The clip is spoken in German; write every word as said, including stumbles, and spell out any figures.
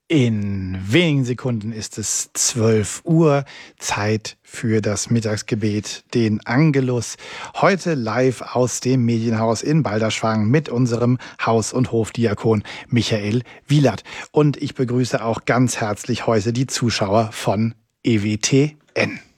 In wenigen Sekunden ist es zwölf Uhr, Zeit für das Mittagsgebet, den Angelus. Heute live aus dem Medienhaus in Balderschwang mit unserem Haus- und Hofdiakon Michael Wielert. Und ich begrüße auch ganz herzlich heute die Zuschauer von E W T N.